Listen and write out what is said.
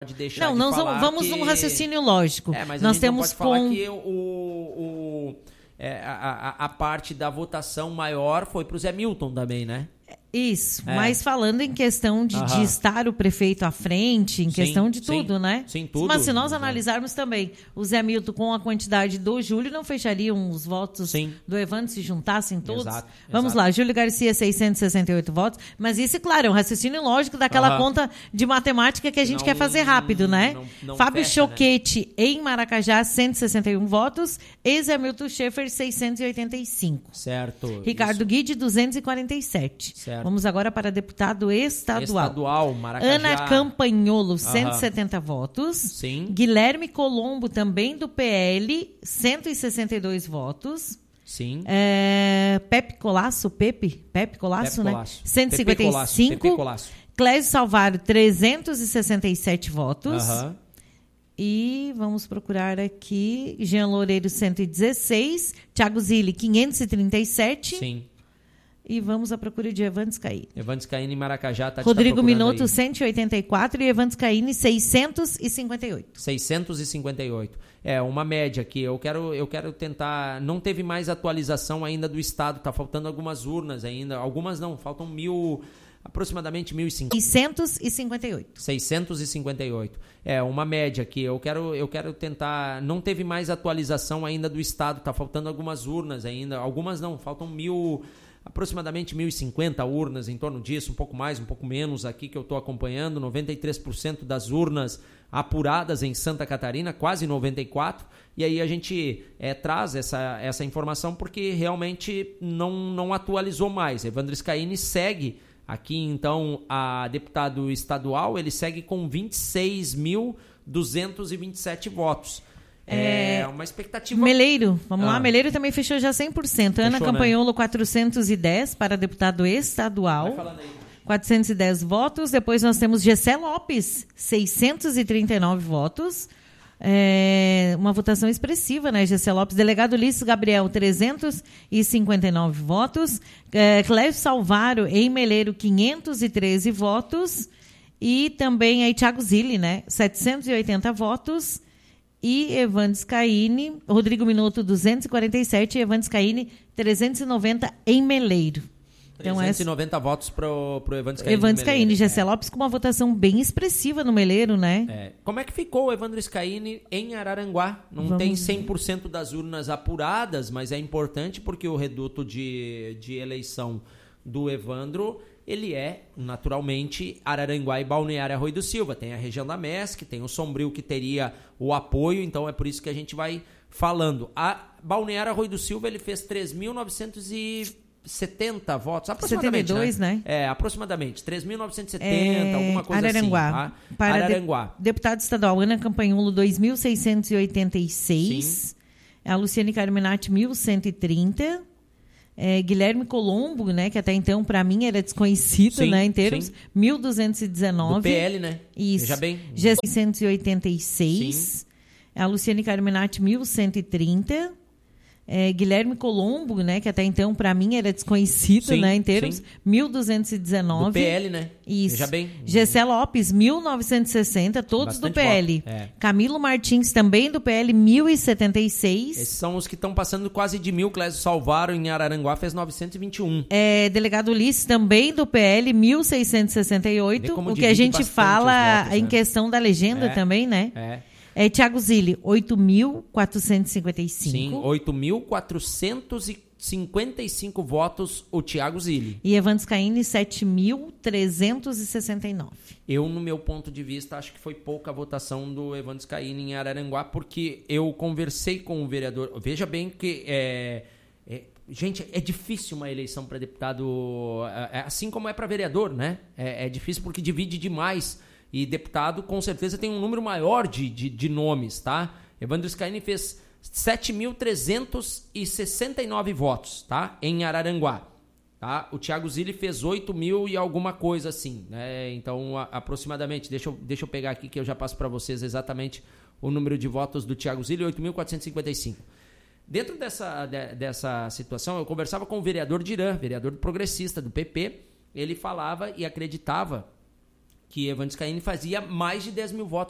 deixar não, de falar vamos que... num raciocínio lógico. Mas nós a gente temos não pode falar que a parte da votação maior foi pro Zé Milton também, né? Isso, mas falando em questão de estar o prefeito à frente, em questão de tudo, né? Sim, tudo. Mas se nós analisarmos também, o Zé Milton com a quantidade do Júlio não fechariam os votos do Evandro se juntassem todos? Exato. Vamos lá, Júlio Garcia, 668 votos, mas isso, claro, é um raciocínio lógico daquela conta de matemática que a gente quer fazer rápido, né? Não Fábio fecha, Choquete, em Maracajá, 161 votos, e Zé Milton Schaefer, 685. Certo. Ricardo Guide, 247. Certo. Vamos agora para deputado estadual. Maracajá. Ana Campanholo, 170 votos. Sim. Guilherme Colombo, também do PL, 162 votos. Sim. Pepe Colasso, né? Colasso. 155. Pepe Colasso. Clésio Salvário, 367 votos. E vamos procurar aqui, Jean Loureiro, 116. Thiago Zilli, 537. Sim. E vamos à procura de Evandro Scaini. Evandro Scaini em Maracajá. Rodrigo Minotto, 184. E Evandro Scaini, 658. 658. Uma média aqui. Eu quero tentar... Não teve mais atualização ainda do estado. Tá faltando algumas urnas ainda. Algumas não. Faltam aproximadamente 1.050. 658. 658. Uma média aqui. Eu quero tentar... Não teve mais atualização ainda do estado. Tá faltando algumas urnas ainda. Algumas não. Faltam aproximadamente 1.050 urnas, em torno disso, um pouco mais, um pouco menos aqui que eu estou acompanhando, 93% das urnas apuradas em Santa Catarina, quase 94%, e aí a gente traz essa informação porque realmente não atualizou mais. Evandro Scaini segue aqui, então, a deputado estadual, ele segue com 26.227 votos. Uma expectativa... Meleiro, vamos lá. Meleiro também fechou já 100%. Ana Campanholo, 410 para deputado estadual. Vai falando aí. 410 votos. Depois nós temos Gessé Lopes, 639 votos. Uma votação expressiva, né, Gessé Lopes? Delegado Ulisses Gabriel, 359 votos. Clésio Salvário, em Meleiro, 513 votos. E também aí Thiago Zilli, né? 780 votos. E Evandro Scaini, Rodrigo Minotto, 247, e Evandro Scaini, 390 em Meleiro. Então, 390 votos pro Evandro Scaini. Evandro Scaini, Gessé Lopes com uma votação bem expressiva no Meleiro, né? Como é que ficou o Evandro Scaini em Araranguá? Tem 100% das urnas apuradas, mas é importante porque o reduto de eleição do Evandro... ele naturalmente, Araranguá e Balneário Arroio do Silva. Tem a região da MESC, tem o Sombrio que teria o apoio, então é por isso que a gente vai falando. A Balneário Arroio do Silva, ele fez 3.970 votos, aproximadamente. 72, né? Aproximadamente. 3.970, alguma coisa Araranguá. assim. Tá? Para Araranguá. Deputado estadual, Ana Campanholo, 2.686. Sim. A Luciane Carminati, 1.130. Guilherme Colombo, né, que até então para mim era desconhecido, né, em termos, 1.219. Do PL, né? Isso. Veja bem. G686. Sim. A Luciane Carminati, 1.130. Guilherme Colombo, né, que até então para mim era desconhecido, né, em termos, 1.219. Do PL, né? Isso. Veja bem. Gessé Lopes, 1.960, todos bastante do PL. Camilo Martins, também do PL, 1.076. Esses são os que estão passando quase de 1.000. Clésio Salvário em Araranguá fez 921. Delegado Ulisses, também do PL, 1.668. O que a gente fala votos, em questão da legenda também, né? Thiago Zilli, 8.455. Sim, 8.455 votos o Thiago Zilli. E Evandro Scaini, 7.369. Eu, no meu ponto de vista, acho que foi pouca a votação do Evandro Scaini em Araranguá, porque eu conversei com o vereador. Veja bem que... gente, é difícil uma eleição para deputado, assim como é para vereador, né? É difícil porque divide demais. E deputado, com certeza, tem um número maior de nomes, tá? Evandro Scaini fez 7.369 votos, tá? Em Araranguá, tá? O Thiago Zilli fez 8.000 e alguma coisa assim, né? Então, aproximadamente, deixa eu pegar aqui que eu já passo para vocês exatamente o número de votos do Thiago Zilli, 8.455. Dentro dessa situação, eu conversava com o vereador Dirã, vereador progressista do PP. Ele falava e acreditava que Evandro Scaini fazia mais de 10.000 votos